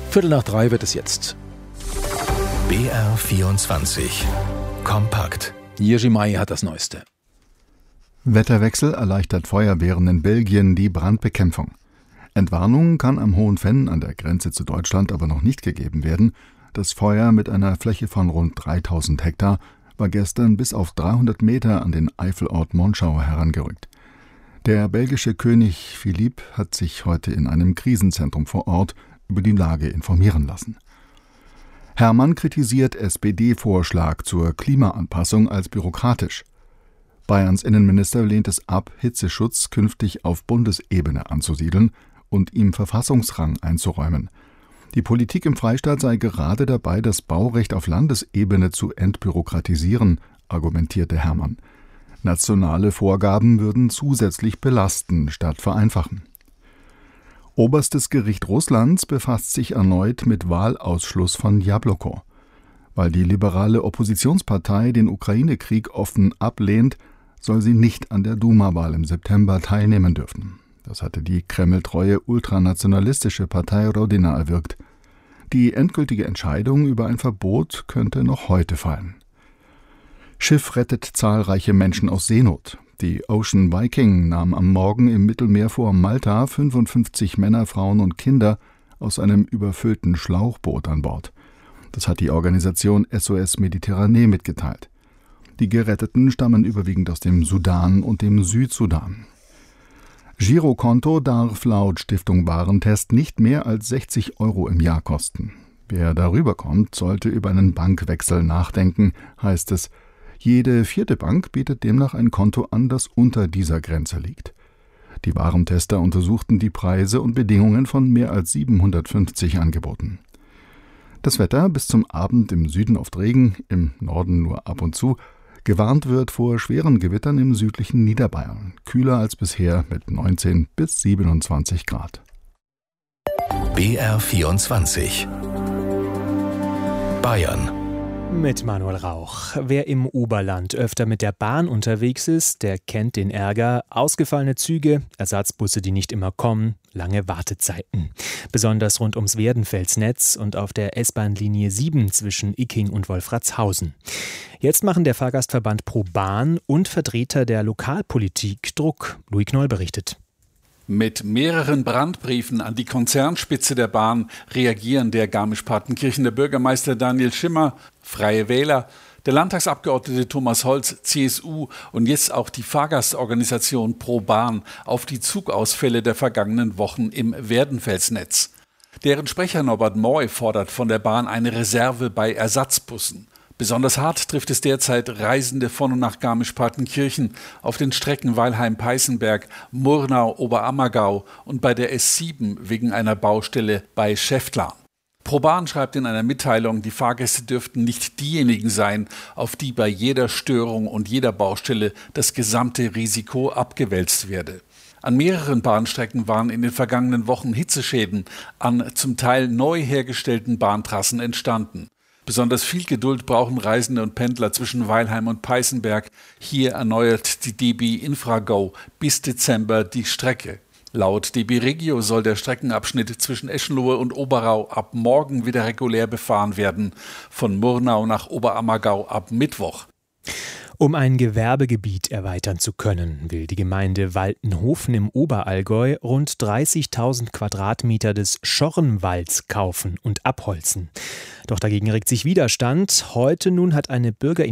2:15 wird es jetzt. BR24 Kompakt. Jiří Mai hat das Neueste. Wetterwechsel erleichtert Feuerwehren in Belgien die Brandbekämpfung. Entwarnung kann am Hohen Venn an der Grenze zu Deutschland aber noch nicht gegeben werden. Das Feuer mit einer Fläche von rund 3000 Hektar war gestern bis auf 300 Meter an den Eifelort Monschau herangerückt. Der belgische König Philippe hat sich heute in einem Krisenzentrum vor Ort über die Lage informieren lassen. Hermann kritisiert SPD-Vorschlag zur Klimaanpassung als bürokratisch. Bayerns Innenminister lehnt es ab, Hitzeschutz künftig auf Bundesebene anzusiedeln und ihm Verfassungsrang einzuräumen. Die Politik im Freistaat sei gerade dabei, das Baurecht auf Landesebene zu entbürokratisieren, argumentierte Hermann. Nationale Vorgaben würden zusätzlich belasten statt vereinfachen. Oberstes Gericht Russlands befasst sich erneut mit Wahlausschluss von Jabloko. Weil die liberale Oppositionspartei den Ukraine-Krieg offen ablehnt, soll sie nicht an der Duma-Wahl im September teilnehmen dürfen. Das hatte die kremltreue ultranationalistische Partei Rodina erwirkt. Die endgültige Entscheidung über ein Verbot könnte noch heute fallen. Schiff rettet zahlreiche Menschen aus Seenot. Die Ocean Viking nahm am Morgen im Mittelmeer vor Malta 55 Männer, Frauen und Kinder aus einem überfüllten Schlauchboot an Bord. Das hat die Organisation SOS Mediterranee mitgeteilt. Die Geretteten stammen überwiegend aus dem Sudan und dem Südsudan. Girokonto darf laut Stiftung Warentest nicht mehr als 60 € im Jahr kosten. Wer darüber kommt, sollte über einen Bankwechsel nachdenken, heißt es. Jede vierte Bank bietet demnach ein Konto an, das unter dieser Grenze liegt. Die Warentester untersuchten die Preise und Bedingungen von mehr als 750 Angeboten. Das Wetter bis zum Abend im Süden oft Regen, im Norden nur ab und zu. Gewarnt wird vor schweren Gewittern im südlichen Niederbayern. Kühler als bisher mit 19 bis 27 Grad. BR24 Bayern. Mit Manuel Rauch. Wer im Oberland öfter mit der Bahn unterwegs ist, der kennt den Ärger. Ausgefallene Züge, Ersatzbusse, die nicht immer kommen, lange Wartezeiten. Besonders rund ums Werdenfelsnetz und auf der S-Bahn-Linie 7 zwischen Icking und Wolfratshausen. Jetzt machen der Fahrgastverband ProBahn und Vertreter der Lokalpolitik Druck. Louis Knoll berichtet. Mit mehreren Brandbriefen an die Konzernspitze der Bahn reagieren der Garmisch-Partenkirchener Bürgermeister Daniel Schimmer, Freie Wähler, der Landtagsabgeordnete Thomas Holz, CSU und jetzt auch die Fahrgastorganisation ProBahn auf die Zugausfälle der vergangenen Wochen im Werdenfelsnetz. Deren Sprecher Norbert Moy fordert von der Bahn eine Reserve bei Ersatzbussen. Besonders hart trifft es derzeit Reisende von und nach Garmisch-Partenkirchen auf den Strecken Weilheim-Peißenberg, Murnau-Oberammergau und bei der S7 wegen einer Baustelle bei Schäftlarn. ProBahn schreibt in einer Mitteilung, die Fahrgäste dürften nicht diejenigen sein, auf die bei jeder Störung und jeder Baustelle das gesamte Risiko abgewälzt werde. An mehreren Bahnstrecken waren in den vergangenen Wochen Hitzeschäden an zum Teil neu hergestellten Bahntrassen entstanden. Besonders viel Geduld brauchen Reisende und Pendler zwischen Weilheim und Peißenberg. Hier erneuert die DB Infrago bis Dezember die Strecke. Laut DB Regio soll der Streckenabschnitt zwischen Eschenlohe und Oberau ab morgen wieder regulär befahren werden. Von Murnau nach Oberammergau ab Mittwoch. Um ein Gewerbegebiet erweitern zu können, will die Gemeinde Waltenhofen im Oberallgäu rund 30.000 Quadratmeter des Schorrenwalds kaufen und abholzen. Doch dagegen regt sich Widerstand. Heute nun hat eine